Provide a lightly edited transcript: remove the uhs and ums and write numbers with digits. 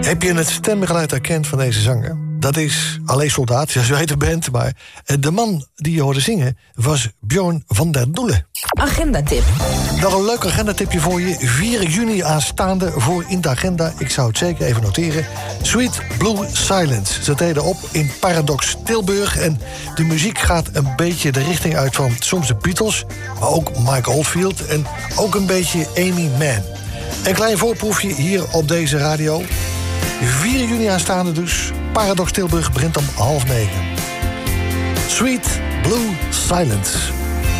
Heb je het stemgeluid herkend van deze zanger? Dat is Allee Soldaat, ja, zo heet de band. Maar de man die je hoorde zingen was Björn van der Doelen. Agendatip. Nog een leuk agendatipje voor je. 4 juni aanstaande voor in de agenda. Ik zou het zeker even noteren. Sweet Blue Silence. Ze treden op in Paradox Tilburg. En de muziek gaat een beetje de richting uit van soms de Beatles, maar ook Mike Oldfield en ook een beetje Amy Mann. Een klein voorproefje hier op deze radio. 4 juni aanstaande dus. Paradox Tilburg begint om 8:30. Sweet Blue Silence.